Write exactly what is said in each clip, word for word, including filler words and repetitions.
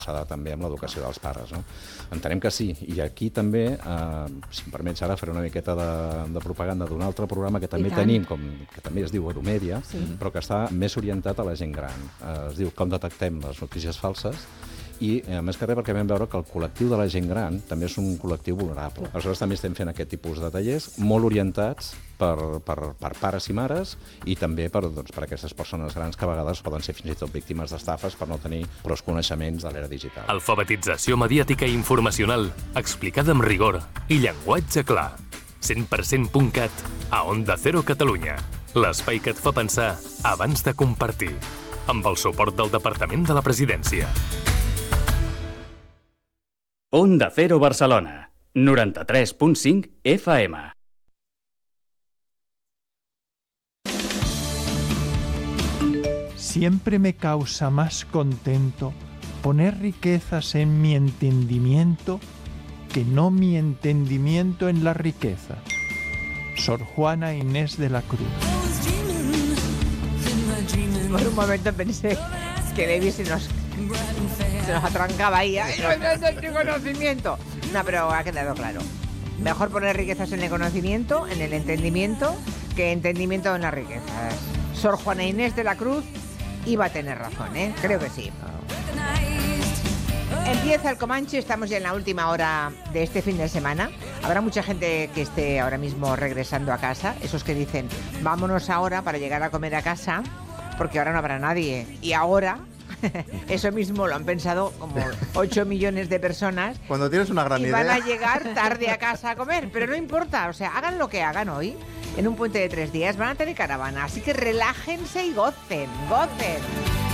relacionada també amb l'educació dels pares, no? Entenem que sí, i aquí també, eh, si em permets ara, faré una miqueta de, de propaganda d'un altre programa que també tenim, com, que també es diu Edumèdia, sí. però que està més orientat a la gent gran. Eh, es diu Com detectem les notícies falses, i eh, més que res perquè vam veure que el col·lectiu de la gent gran també és un col·lectiu vulnerable. Aleshores també estem fent aquest tipus de tallers molt orientats per, per, per pares i mares i també per, doncs, per aquestes persones grans que a vegades poden ser fins i tot víctimes d'estafes per no tenir prou coneixements de l'era digital. Alfabetització mediàtica i informacional explicada amb rigor i llenguatge clar. cent per cent punt cat a Onda Cero Catalunya. L'espai que et fa pensar abans de compartir. Amb el suport del Departament de la Presidència. Onda Cero Barcelona, noranta-tres punt cinc F M. Siempre me causa más contento poner riquezas en mi entendimiento que no mi entendimiento en las riquezas. Sor Juana Inés de la Cruz. Por un momento pensé que David se nos, se nos atrancaba ahí. ¡Ay, no tengo conocimiento! No, pero ha quedado claro. Mejor poner riquezas en el conocimiento, en el entendimiento, que entendimiento en las riquezas. Sor Juana Inés de la Cruz iba a tener razón, ¿eh? Creo que sí. Empieza el Comanche, estamos ya en la última hora de este fin de semana. Habrá mucha gente que esté ahora mismo regresando a casa, esos que dicen, vámonos ahora para llegar a comer a casa, porque ahora no habrá nadie. Y ahora, eso mismo lo han pensado como ocho millones de personas. Cuando tienes una gran y idea. van a llegar tarde a casa a comer, pero no importa, o sea, hagan lo que hagan hoy. En un puente de tres días van a tener caravana, así que relájense y gocen, gocen.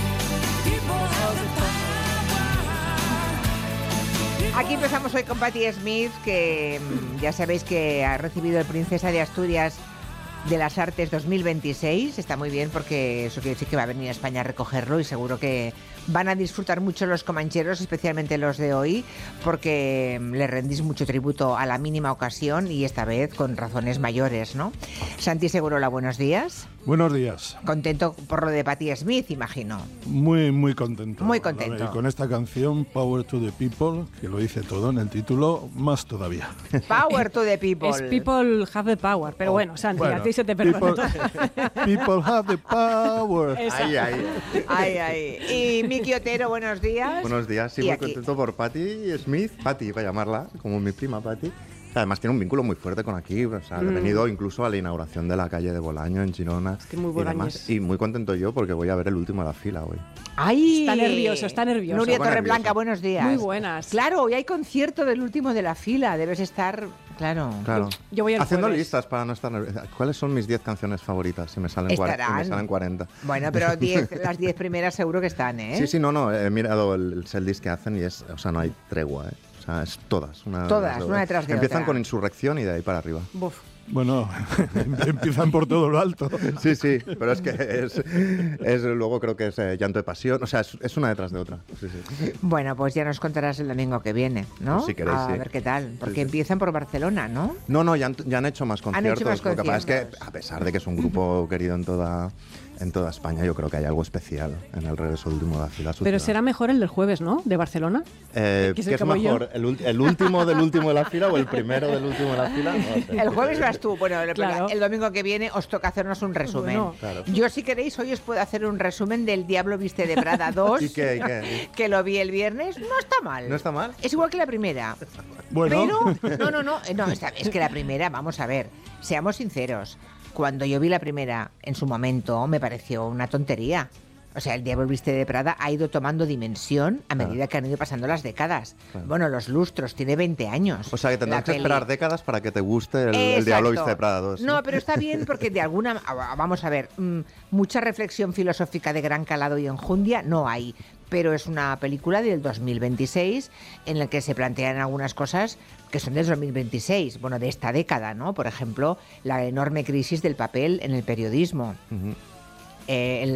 Aquí empezamos hoy con Patti Smith, que ya sabéis que ha recibido el Princesa de Asturias de las Artes dos mil veintiséis. Está muy bien porque eso quiere decir que va a venir a España a recogerlo y seguro que van a disfrutar mucho los comancheros, especialmente los de hoy, porque le rendís mucho tributo a la mínima ocasión y esta vez con razones mayores, ¿no? Santi Segurola, buenos días. Buenos días. Contento por lo de Patti Smith, imagino. Muy, muy contento. Muy contento. Y con esta canción, Power to the People, que lo dice todo en el título, más todavía. Power to the People. Es People have the power, pero Oh, bueno, Santi, bueno, a ti se te perdona. People, people have the power. Ahí, ahí. Ay, ay. Y Miki Otero, buenos días. Buenos días, sí, Y muy aquí- contento por Patti Smith, Patti, para llamarla, como mi prima Patti. Además tiene un vínculo muy fuerte con aquí, o sea, Mm. he venido incluso a la inauguración de la calle de Bolaño en Girona. que muy y bolañés. demás. Y muy contento yo porque voy a ver el último de la fila hoy. Ay, Está nervioso, está nervioso. Nuria Está Torreblanca, nervioso. buenos días. Muy buenas. Claro, hoy hay concierto del último de la fila, debes estar, claro. Claro. Yo voy el Haciendo jueves. listas para no estar nerviosa. ¿Cuáles son mis diez canciones favoritas? Si me salen, cuarenta, si me Estarán. salen cuarenta. Bueno, pero diez, las diez primeras seguro que están, ¿eh? Sí, sí, no, no, he mirado el, el setlist que hacen y es, o sea, no hay tregua, ¿eh? O sea, es todas. Una Todas, detrás de una otra. detrás de Empiezan otra. con Insurrección y de ahí para arriba. Buf. Bueno, empiezan por todo lo alto. Sí, sí, pero es que es, es luego creo que es eh, Llanto de Pasión, o sea, es, es una detrás de otra. Sí, sí. Bueno, pues ya nos contarás el domingo que viene, ¿no? Pues si queréis, a sí. ver qué tal, porque Sí, sí. empiezan por Barcelona, ¿no? No, no, ya han, ya han hecho más Han conciertos. hecho más Lo que pasa es que, conciertos. a pesar de que es un grupo querido en toda, en toda España, yo creo que hay algo especial en el regreso del último de la fila. su Pero ciudad. será mejor el del jueves, ¿no? De Barcelona. Eh, que es ¿Qué el es que voy yo. mejor? ¿El, ul- el último del último de la fila o el primero del último de la fila? No lo sé. El jueves vas tú, bueno, el- Claro. el domingo que viene os toca hacernos un resumen. Bueno. Claro. Yo, si queréis, hoy os puedo hacer un resumen del Diablo Viste de Prada dos, ¿Y qué? y qué? que lo vi el viernes. No está mal. ¿No está mal? Es igual que la primera. Bueno, Pero, no, no, no, eh, no, está- es que la primera, vamos a ver, seamos sinceros, cuando yo vi la primera, en su momento, me pareció una tontería. O sea, el Diablo Viste de Prada ha ido tomando dimensión a medida Claro. que han ido pasando las décadas. Claro. Bueno, los lustros, tiene veinte años. O sea, que tendrás la que peli. esperar décadas para que te guste el, el Exacto. Diablo Viste de Prada dos. No, pero está bien porque de alguna... Vamos a ver, mm, mucha reflexión filosófica de gran calado y enjundia no hay, pero es una película del dos mil veintiséis en la que se plantean algunas cosas que son del dos mil veintiséis, bueno, de esta década, ¿no? Por ejemplo, la enorme crisis del papel en el periodismo. Ujú. Eh, el-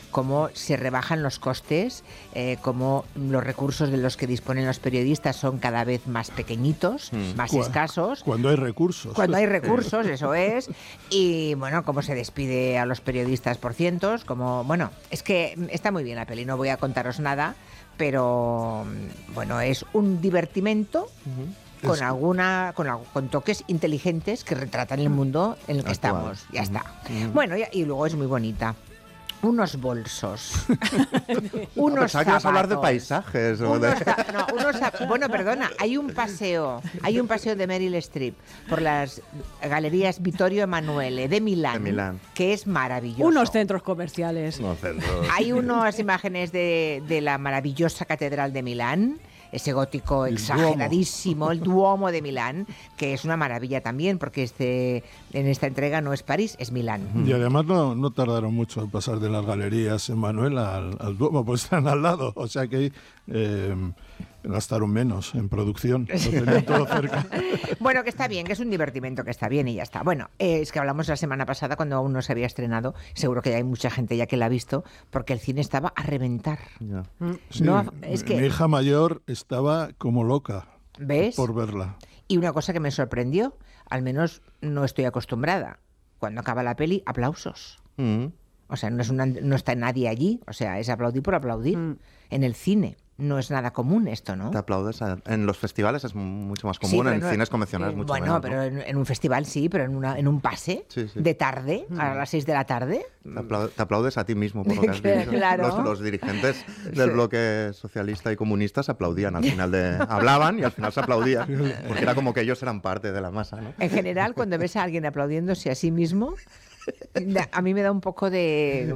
cómo se rebajan los costes, eh, cómo los recursos de los que disponen los periodistas son cada vez más pequeñitos, mm. más Cu- escasos. Cuando hay recursos. Cuando hay recursos, eso es. Y bueno, cómo se despide a los periodistas por cientos, como, bueno, es que está muy bien la peli, no voy a contaros nada, pero bueno, es un divertimento. Uh-huh. Con es... alguna con, con toques inteligentes que retratan el mundo en el que Actual. estamos. Ya uh-huh. está. Uh-huh. Bueno, y, y luego es muy bonita. Unos bolsos. unos zapatos. Ibas a hablar de paisajes. Unos o de... za- no, unos zap- bueno, perdona, hay un paseo, hay un paseo de Meryl Streep por las galerías Vittorio Emanuele de Milán, de Milán, que es maravilloso. Unos centros comerciales. Unos centros. Hay unas imágenes de, de la maravillosa catedral de Milán, ese gótico el exageradísimo, Duomo. el Duomo de Milán, que es una maravilla también, porque este, en esta entrega no es París, es Milán. Y además no, no tardaron mucho en pasar de las galerías Emanuel al, al Duomo, pues están al lado, o sea que eh, gastaron menos en producción, lo tenían todo cerca. Bueno, que está bien, que es un divertimento, que está bien y ya está. Bueno, eh, es que hablamos la semana pasada cuando aún no se había estrenado, seguro que hay mucha gente ya que la ha visto, porque el cine estaba a reventar. Ya. Sí, no, es que mi hija mayor estaba como loca. ¿Ves? Por verla. Y una cosa que me sorprendió, al menos no estoy acostumbrada, cuando acaba la peli, aplausos. Mm. O sea, no, es una, no está nadie allí, o sea, es aplaudir por aplaudir. Mm. En el cine no es nada común esto, ¿no? Te aplaudes. A, en los festivales es mucho más común, sí, en no, cines convencionales eh, mucho bueno, menos. Bueno, pero ¿no? en, en un festival sí, pero en, una, en un pase sí, sí. de tarde, mm. a las seis de la tarde. Te, apla- te aplaudes a ti mismo por lo que has dicho. Claro. Los, los dirigentes del sí. bloque socialista y comunista se aplaudían al final de... Hablaban y al final se aplaudían, porque era como que ellos eran parte de la masa, ¿no? En general, cuando ves a alguien aplaudiéndose a sí mismo, a mí me da un poco de...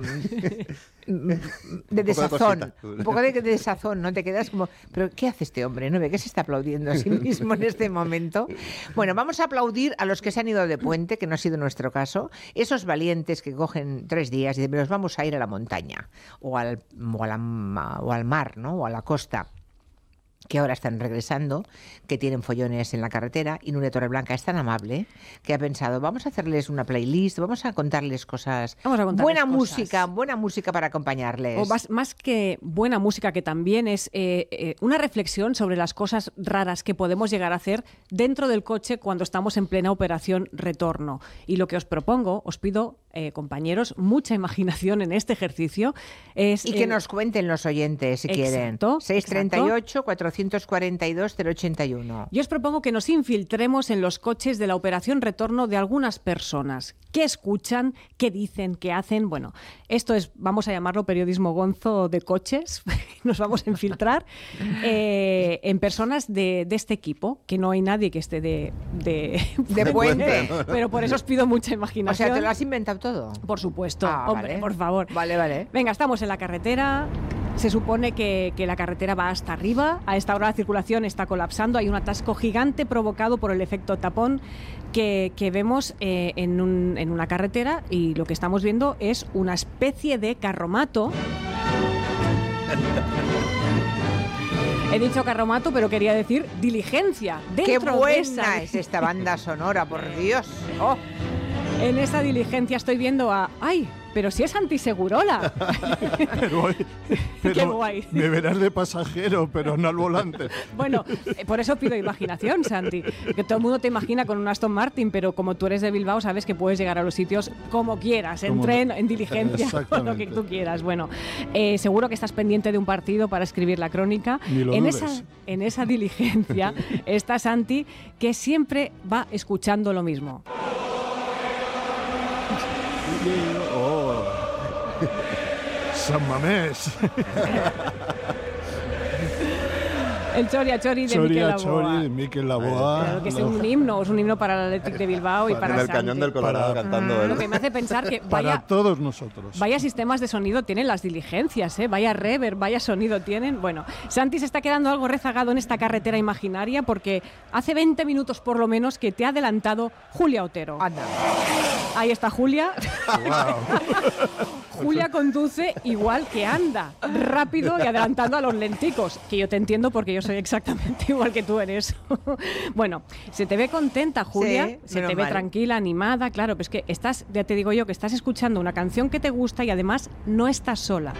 de desazón, un, un poco de, de desazón, ¿no? Te quedas como, ¿pero qué hace este hombre? ¿No ve que se está aplaudiendo a sí mismo en este momento? Bueno, vamos a aplaudir a los que se han ido de puente, que no ha sido nuestro caso, esos valientes que cogen tres días y dicen, nos vamos a ir a la montaña o al, o, a la, o al mar, ¿no? O a la costa, que ahora están regresando, que tienen follones en la carretera, y Nuria Torreblanca es tan amable que ha pensado, vamos a hacerles una playlist, vamos a contarles cosas, vamos a contarles buena cosas. música, buena música para acompañarles. O más, más que buena música, que también es eh, eh, una reflexión sobre las cosas raras que podemos llegar a hacer dentro del coche cuando estamos en plena operación retorno. Y lo que os propongo, os pido, eh, compañeros, mucha imaginación en este ejercicio. Es, y que eh, nos cuenten los oyentes, si exacto, quieren. seis treinta y ocho, cuatrocientos cuarenta y dos, cero ochenta y uno. Yo os propongo que nos infiltremos en los coches de la operación retorno de algunas personas. ¿Qué escuchan? ¿Qué dicen? ¿Qué hacen? Bueno, esto es, vamos a llamarlo periodismo gonzo de coches. Nos vamos a infiltrar eh, en personas de, de este equipo, que no hay nadie que esté de... De, de puente. Pero por eso os pido mucha imaginación. O sea, ¿te lo has inventado todo? Por supuesto. Ah, hombre, vale. por favor. Vale, vale. Venga, estamos en la carretera. Se supone que, que la carretera va hasta arriba. A esta hora la circulación está colapsando. Hay un atasco gigante provocado por el efecto tapón que, que vemos eh, en, un, en una carretera, y lo que estamos viendo es una especie de carromato. He dicho carromato, pero quería decir diligencia. ¡Qué buena de esa... es esta banda sonora, por Dios! ¡Oh! En esa diligencia estoy viendo a... ¡Ay! Pero si es Antisegurola. pero, pero Qué guay. Me verás de pasajero, pero no al volante. Bueno, eh, por eso pido imaginación, Santi. Que todo el mundo te imagina con un Aston Martin, pero como tú eres de Bilbao, sabes que puedes llegar a los sitios como quieras, en como tren, en diligencia, o lo que tú quieras. Bueno, eh, seguro que estás pendiente de un partido para escribir la crónica. Ni lo en dudes. esa, en esa diligencia está Santi, que siempre va escuchando lo mismo. Oh. San Mamés. El Chori a Chori de Chori Mikel a Laboa. Chori de Mikel Laboa. Claro que es un himno, es un himno para el Athletic de Bilbao y para en el Santi. Cañón del Colorado Para- cantando. Ah, él. lo que me hace pensar que Para vaya, todos nosotros. vaya sistemas de sonido tienen las diligencias, ¿eh? Vaya reverb, vaya sonido tienen. Bueno, Santi se está quedando algo rezagado en esta carretera imaginaria porque hace veinte minutos por lo menos que te ha adelantado Julia Otero. Anda. Ahí está Julia. Wow. Julia conduce igual que anda, rápido y adelantando a los lenticos, que yo te entiendo porque yo soy exactamente igual que tú en eso. Bueno, se te ve contenta, Julia, Sí, se te menos ve mal. tranquila, animada, claro, pues que estás, ya te digo yo, que estás escuchando una canción que te gusta y además no estás sola.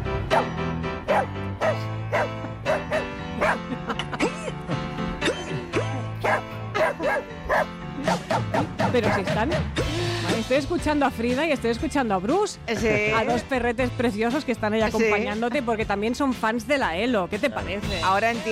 Pero si están... Vale, estoy escuchando a Frida y estoy escuchando a Bruce, Sí. a dos perretes preciosos que están ahí Sí. acompañándote porque también son fans de la Elo. ¿Qué te parece? Ahora entiendo.